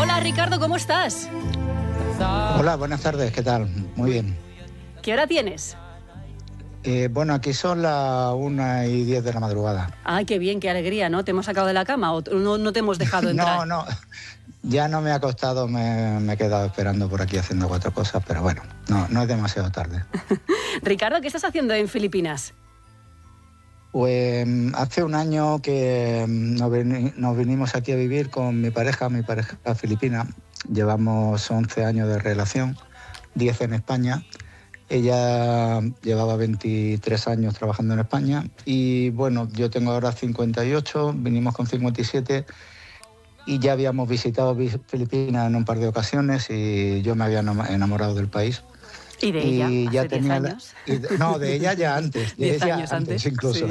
Hola Ricardo, ¿cómo estás? Hola, buenas tardes, ¿qué tal? Muy bien. ¿Qué hora tienes? Bueno, aquí son las 1:10 de la madrugada. Ay, qué bien, qué alegría, ¿no? ¿Te hemos sacado de la cama o no te hemos dejado entrar? No, ya no me ha acostado, me he quedado esperando por aquí haciendo 4 cosas, pero bueno, no es demasiado tarde. Ricardo, ¿qué estás haciendo en Filipinas? Pues hace un año que nos vinimos aquí a vivir con mi pareja filipina. Llevamos 11 años de relación, 10 en España. Ella llevaba 23 años trabajando en España y bueno, yo tengo ahora 58, vinimos con 57 y ya habíamos visitado Filipinas en un par de ocasiones y yo me había enamorado del país. ¿Y de ella? Y ya tenía 10 años. No, de ella ya antes. De 10 ella años antes incluso.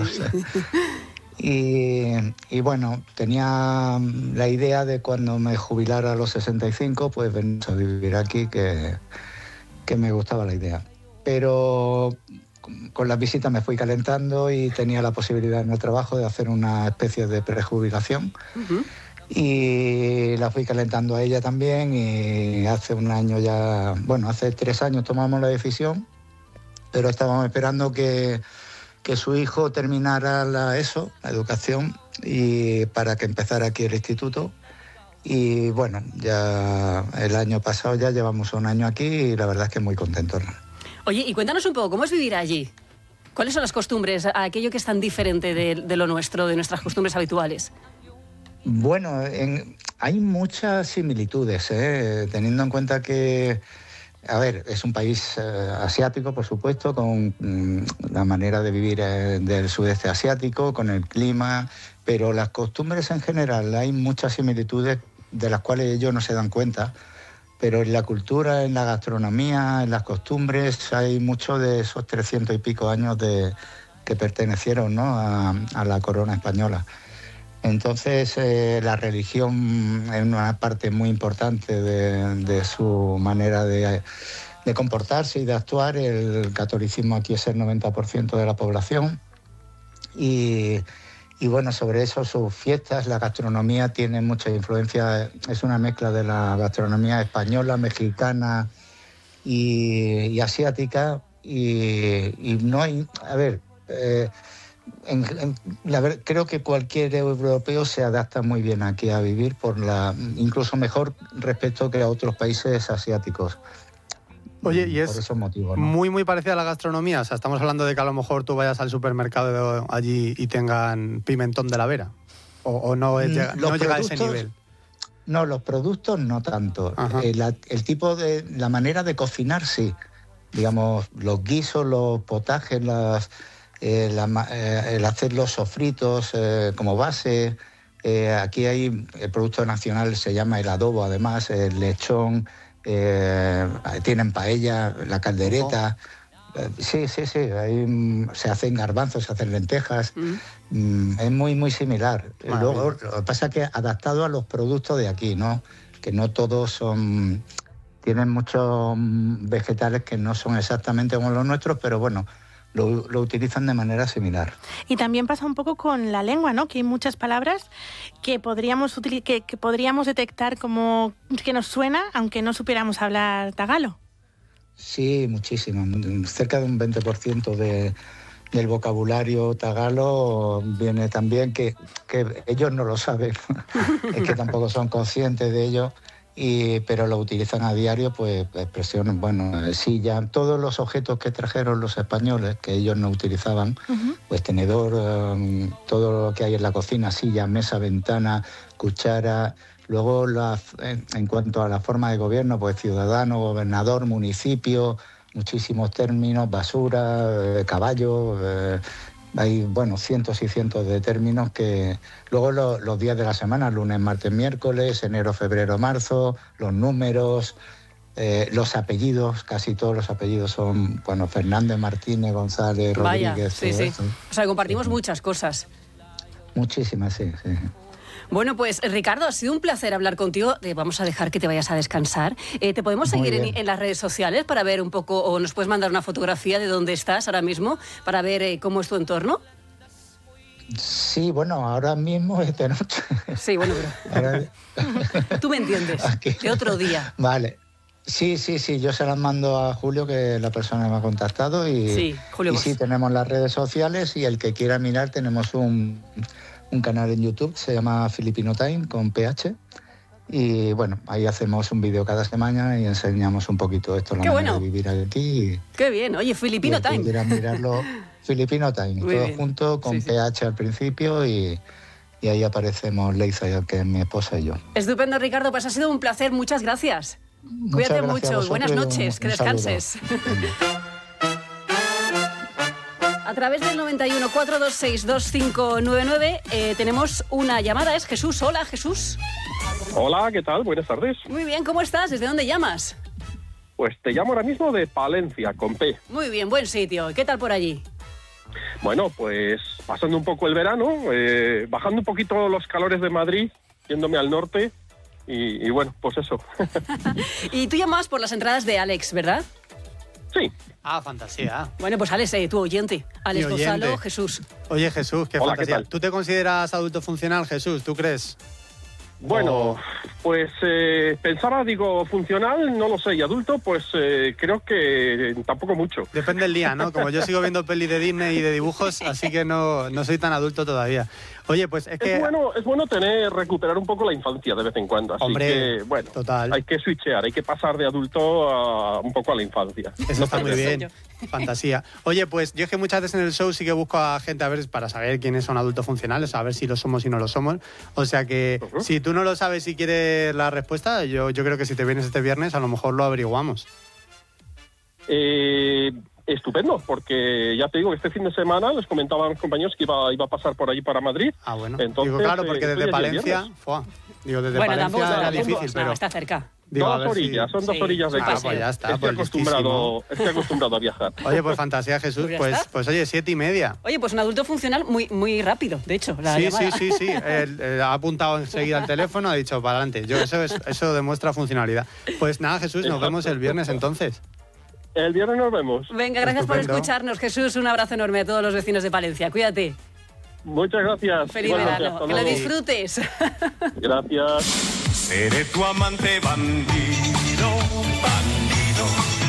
Sí. Y bueno, tenía la idea de cuando me jubilara a los 65, pues venir a vivir aquí, que me gustaba la idea. Pero con las visitas me fui calentando y tenía la posibilidad en el trabajo de hacer una especie de prejubilación. Uh-huh. Y la fui calentando a ella también y hace un año ya, bueno, hace 3 años tomamos la decisión, pero estábamos esperando que su hijo terminara la educación, y para que empezara aquí el instituto. Y bueno, ya el año pasado ya llevamos un año aquí y la verdad es que muy contentos. Oye, y cuéntanos un poco, ¿cómo es vivir allí? ¿Cuáles son las costumbres, aquello que es tan diferente de lo nuestro, de nuestras costumbres habituales? Bueno, hay muchas similitudes, teniendo en cuenta que, a ver, es un país asiático, por supuesto, con la manera de vivir del sudeste asiático, con el clima, pero las costumbres en general, hay muchas similitudes de las cuales ellos no se dan cuenta, pero en la cultura, en la gastronomía, en las costumbres, hay mucho de esos 300 y pico años que pertenecieron, ¿no?, a la corona española. Entonces, la religión es una parte muy importante de su manera de comportarse y de actuar. El catolicismo aquí es el 90% de la población. Y bueno, sobre eso, sus fiestas, la gastronomía tiene mucha influencia. Es una mezcla de la gastronomía española, mexicana y asiática. Y no hay... A ver... creo que cualquier europeo se adapta muy bien aquí a vivir, incluso mejor respecto que a otros países asiáticos. Oye, y es por esos motivos, ¿no? muy parecida a la gastronomía. O sea, estamos hablando de que a lo mejor tú vayas al supermercado allí y tengan pimentón de la Vera. ¿O no llega a ese nivel? No, los productos no tanto. El tipo de... La manera de cocinar, sí. Digamos, los guisos, los potajes, el hacer los sofritos como base. Aquí hay el producto nacional, se llama el adobo, además, el lechón, tienen paella, la caldereta. Sí, ahí se hacen garbanzos, se hacen lentejas. Es muy similar. Luego, lo que pasa es que adaptado a los productos de aquí, ¿no? Que no todos tienen muchos vegetales que no son exactamente como los nuestros, pero bueno, lo utilizan de manera similar. Y también pasa un poco con la lengua, ¿no? Que hay muchas palabras que podríamos detectar como que nos suena, aunque no supiéramos hablar tagalo. Sí, muchísimo. Cerca de un 20% del vocabulario tagalo viene también que ellos no lo saben, es que tampoco son conscientes de ello. Pero lo utilizan a diario, pues expresiones, silla, todos los objetos que trajeron los españoles, que ellos no utilizaban, pues tenedor, todo lo que hay en la cocina, silla, mesa, ventana, cuchara. Luego, en cuanto a la forma de gobierno, pues ciudadano, gobernador, municipio, muchísimos términos, basura, caballo... Hay, cientos y cientos de términos que... Luego los días de la semana, lunes, martes, miércoles, enero, febrero, marzo, los números, los apellidos, casi todos los apellidos son, Fernández, Martínez, González, Vaya, Rodríguez... sí. O sea, compartimos muchas cosas. Muchísimas, sí. Bueno, pues Ricardo, ha sido un placer hablar contigo. Vamos a dejar que te vayas a descansar. ¿Te podemos seguir en las redes sociales para ver un poco, o nos puedes mandar una fotografía de dónde estás ahora mismo para ver cómo es tu entorno? Sí, bueno, ahora mismo es de noche. Sí, bueno, pero... Tú me entiendes, Aquí. de otro día. Vale. Sí, yo se las mando a Julio, que es la persona que me ha contactado. Sí, Julio. Y sí, tenemos las redes sociales y el que quiera mirar, tenemos un canal en YouTube, se llama Filipino Time, con PH. Y bueno, ahí hacemos un vídeo cada semana y enseñamos un poquito esto, la manera de vivir aquí. Qué bien, oye, Filipino Time. Si quieran mirarlo, Filipino Time, muy todo bien. junto, con PH al principio y ahí aparecemos Leiza, que es mi esposa, y yo. Estupendo, Ricardo, pues ha sido un placer, muchas gracias. Cuídate mucho, buenas noches, que descanses. A través del 91 426 2599 tenemos una llamada, es Jesús. Hola, Jesús. Hola, ¿qué tal? Buenas tardes. Muy bien, ¿cómo estás? ¿Desde dónde llamas? Pues te llamo ahora mismo de Palencia, con P. Muy bien, buen sitio. ¿Qué tal por allí? Bueno, pues pasando un poco el verano, bajando un poquito los calores de Madrid, yéndome al norte y bueno, pues eso. Y tú llamabas por las entradas de Alex, ¿verdad? Sí. Ah, fantasía. Bueno, pues Alex, tu oyente. Alex Gonzalo, Jesús. Oye, Jesús, qué Hola, fantasía. ¿qué tal? ¿Tú te consideras adulto funcional, Jesús? ¿Tú crees? Bueno, pues pensaba, digo, funcional, no lo sé, y adulto, pues creo que tampoco mucho. Depende del día, ¿no? Como yo sigo viendo pelis de Disney y de dibujos, así que no soy tan adulto todavía. Oye, pues es que... Es bueno recuperar un poco la infancia de vez en cuando, así que, bueno, total. Hay que switchear, hay que pasar de adulto un poco a la infancia. Eso está muy bien, fantasía. Oye, pues yo es que muchas veces en el show sí que busco a gente a ver para saber quiénes son adultos funcionales, a ver si lo somos y no lo somos. O sea que si tú no lo sabes y quieres la respuesta, yo creo que si te vienes este viernes a lo mejor lo averiguamos. Estupendo, porque ya te digo que este fin de semana les comentaba a los compañeros que iba a pasar por allí para Madrid. Ah, bueno. Entonces, digo, claro, porque desde Palencia... Desde bueno, Palencia era difícil, pero... está cerca. Digo, dos orillas, son 2 orillas de casa. Pues ya está, estoy acostumbrado a viajar. Oye, pues fantasía, Jesús, pues oye, 7:30. Oye, pues un adulto funcional muy rápido, de hecho. Sí. Ha apuntado enseguida el teléfono, ha dicho, para adelante. Eso demuestra funcionalidad. Pues nada, Jesús, nos vemos el viernes entonces. El viernes nos vemos. Venga, gracias por escucharnos, Jesús. Un abrazo enorme a todos los vecinos de Palencia. Cuídate. Muchas gracias. Feliz verano. Que lo disfrutes. Gracias. Seré tu amante bandido, bandido.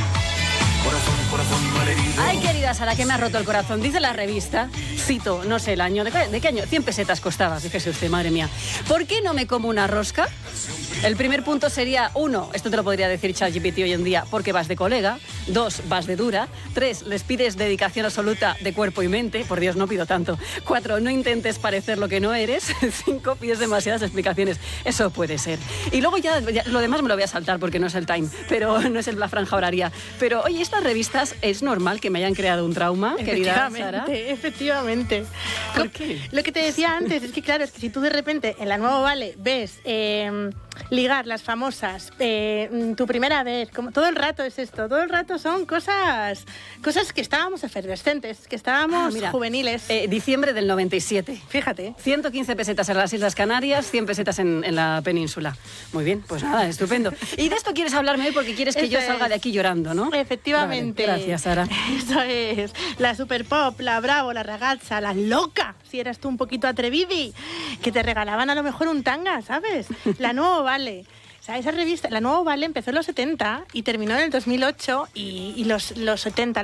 Corazón malherido. Ay, querida Sara, que me ha roto el corazón. Dice la revista, cito, no sé el año, ¿de qué año? 100 pesetas costaba, fíjese usted, madre mía. ¿Por qué no me como una rosca? El primer punto sería, 1, esto te lo podría decir ChatGPT hoy en día, porque vas de colega. 2, vas de dura. 3, les pides dedicación absoluta de cuerpo y mente. Por Dios, no pido tanto. 4, no intentes parecer lo que no eres. 5, pides demasiadas explicaciones. Eso puede ser. Y luego ya lo demás me lo voy a saltar porque no es el time, pero no es la franja horaria. Pero, oye, estas revistas, ¿es normal que me hayan creado un trauma, querida Sara? Efectivamente. ¿Por qué? Lo que te decía antes es que, claro, es que si tú de repente en la Nuevo Vale ves ligar las famosas, tu primera vez, como todo el rato es esto, todo el rato son cosas que estábamos efervescentes, que estábamos juveniles. Diciembre del 97. Fíjate. 115 pesetas en las Islas Canarias, 100 pesetas en la península. Muy bien, pues nada, estupendo. Y de esto quieres hablarme hoy porque quieres que yo salga de aquí llorando, ¿no? Efectivamente. Vale, gracias, Sara. Eso es. La super pop, la bravo, la ragazza, la loca, si eras tú un poquito atrevidi, que te regalaban a lo mejor un tanga, ¿sabes? La Nuevo Vale. O sea, esa revista, la Nuevo Vale, empezó en los 70 y terminó en el 2008 y los 70,